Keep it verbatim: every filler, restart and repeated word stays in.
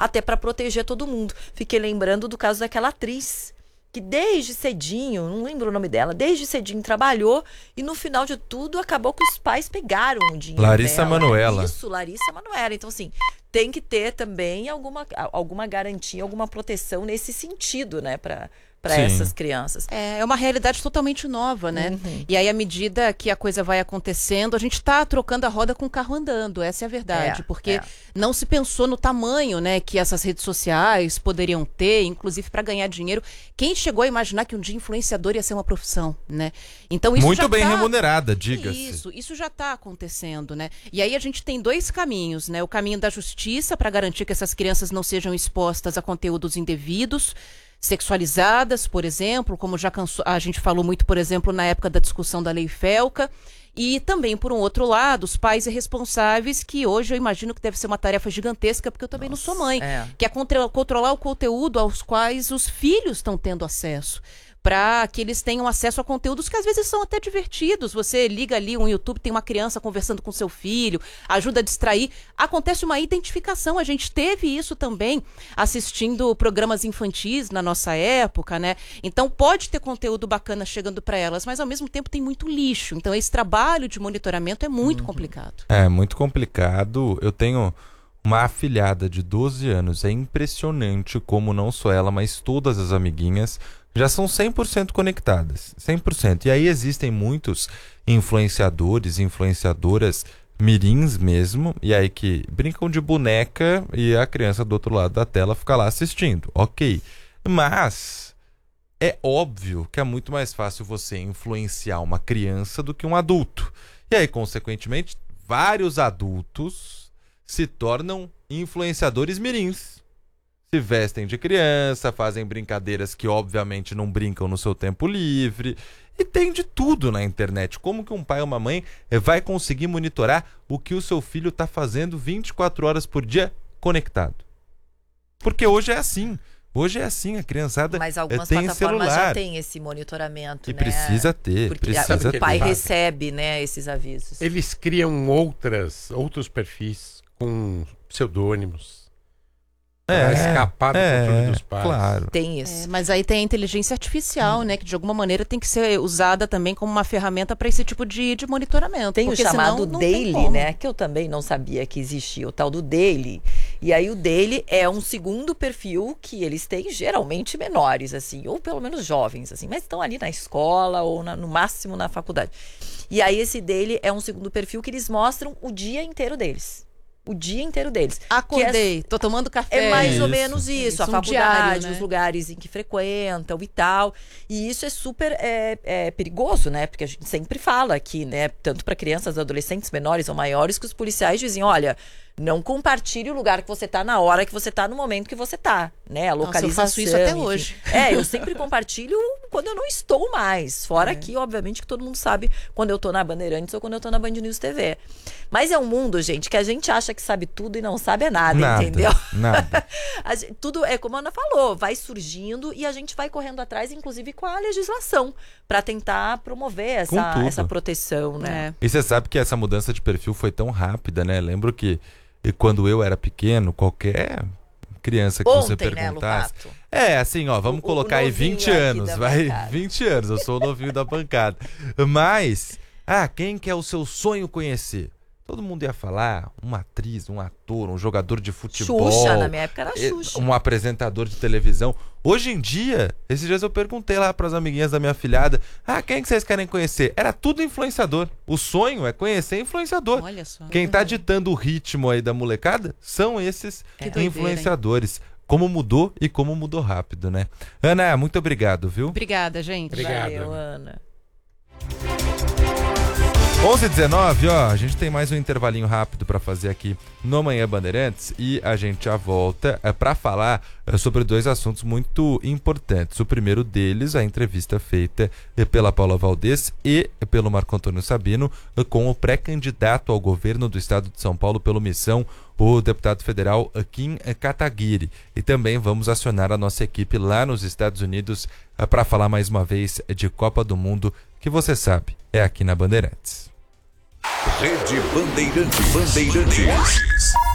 até para proteger todo mundo. Fiquei lembrando do caso daquela atriz que desde cedinho, não lembro o nome dela, desde cedinho trabalhou e no final de tudo acabou que os pais pegaram o dinheiro Larissa dela. Manoela. Isso, Larissa Manoela. Então, assim, tem que ter também alguma, alguma garantia, alguma proteção nesse sentido, né, para para essas crianças. É, é uma realidade totalmente nova, né? Uhum. E aí, à medida que a coisa vai acontecendo, a gente está trocando a roda com o carro andando, essa é a verdade. É, porque é. não se pensou no tamanho, né, que essas redes sociais poderiam ter, inclusive para ganhar dinheiro. Quem chegou a imaginar que um dia influenciador ia ser uma profissão, né? Então, isso Muito já bem tá... remunerada, diga-se. Isso, isso já está acontecendo, né? E aí a gente tem dois caminhos, né? O caminho da justiça para garantir que essas crianças não sejam expostas a conteúdos indevidos, sexualizadas, por exemplo, como já cansou, a gente falou muito, por exemplo, na época da discussão da Lei Felca, e também, por um outro lado, os pais irresponsáveis, que hoje eu imagino que deve ser uma tarefa gigantesca, porque eu também Nossa, não sou mãe, é. que é contra, controlar o conteúdo aos quais os filhos estão tendo acesso, para que eles tenham acesso a conteúdos que às vezes são até divertidos. Você liga ali um YouTube, tem uma criança conversando com seu filho, ajuda a distrair. Acontece uma identificação. A gente teve isso também assistindo programas infantis na nossa época, né? Então pode ter conteúdo bacana chegando para elas, mas ao mesmo tempo tem muito lixo. Então esse trabalho de monitoramento é muito uhum. complicado. É, muito complicado. Eu tenho uma afilhada de doze anos. É impressionante como não só ela, mas todas as amiguinhas já são cem por cento conectadas, cem por cento. E aí existem muitos influenciadores, influenciadoras mirins mesmo, e aí que brincam de boneca e a criança do outro lado da tela fica lá assistindo, ok. Mas é óbvio que é muito mais fácil você influenciar uma criança do que um adulto. E aí, consequentemente, vários adultos se tornam influenciadores mirins. Se vestem de criança, fazem brincadeiras que obviamente não brincam no seu tempo livre. E tem de tudo na internet. Como que um pai ou uma mãe vai conseguir monitorar o que o seu filho está fazendo vinte e quatro horas por dia conectado? Porque hoje é assim. Hoje é assim, a criançada Mas algumas tem plataformas celular. já tem esse monitoramento, E né? precisa ter, Porque precisa o pai ter. recebe, né, esses avisos. Eles criam outras, outros perfis com pseudônimos. É, para escapar do é, controle dos pais. Claro. Tem isso. É, mas aí tem a inteligência artificial, hum. né? Que de alguma maneira tem que ser usada também como uma ferramenta para esse tipo de, de monitoramento. Tem o chamado Daily, né? Que eu também não sabia que existia, o tal do Daily. E aí o Daily é um segundo perfil que eles têm, geralmente menores, assim, ou pelo menos jovens, assim, mas estão ali na escola ou na, no máximo na faculdade. E aí esse Daily é um segundo perfil que eles mostram o dia inteiro deles. O dia inteiro deles. Acordei, é, tô tomando café. É mais isso. ou menos isso. isso a um faculdade, diário, né? Os lugares em que frequentam e tal. E isso é super é, é, perigoso, né? Porque a gente sempre fala aqui, né? Tanto para crianças, adolescentes menores ou maiores, que os policiais dizem, olha, não compartilhe o lugar que você tá na hora que você tá, no momento que você tá, né? A localização. Nossa, eu faço isso até enfim. hoje. É, eu sempre compartilho quando eu não estou mais. Fora é. que, obviamente, que todo mundo sabe quando eu tô na Bandeirantes ou quando eu tô na Band News T V. Mas é um mundo, gente, que a gente acha que sabe tudo e não sabe nada, nada entendeu? Nada. a gente, tudo é como a Ana falou, vai surgindo e a gente vai correndo atrás, inclusive com a legislação, para tentar promover essa, essa proteção, né? É. E você sabe que essa mudança de perfil foi tão rápida, né? Lembro que quando eu era pequeno, qualquer criança que Ontem, você perguntasse... Né, é, assim, ó, vamos o, colocar o aí vinte anos, vai, bancada. vinte anos, eu sou o novinho da bancada. Mas, ah, quem que é o seu sonho conhecer? Todo mundo ia falar uma atriz, um ator, um jogador de futebol. Xuxa, na minha época era Xuxa. Um apresentador de televisão. Hoje em dia, esses dias eu perguntei lá para as amiguinhas da minha filhada, ah, quem que vocês querem conhecer? Era tudo influenciador. O sonho é conhecer influenciador. Olha só. Quem tá ditando o ritmo aí da molecada são esses é. influenciadores. Doideira, como mudou e como mudou rápido, né? Ana, muito obrigado, viu? Obrigada, gente. Obrigado. Valeu, Ana. onze e dezenove, ó, a gente tem mais um intervalinho rápido para fazer aqui no Manhã Bandeirantes e a gente já volta é, para falar é, sobre dois assuntos muito importantes. O primeiro deles, a entrevista feita é, pela Paula Valdez e pelo Marco Antônio Sabino é, com o pré-candidato ao governo do estado de São Paulo pelo Missão, o deputado federal Kim Kataguiri. E também vamos acionar a nossa equipe lá nos Estados Unidos é, para falar mais uma vez de Copa do Mundo, que você sabe, é aqui na Bandeirantes. Rede Bandeirantes. Bandeirantes.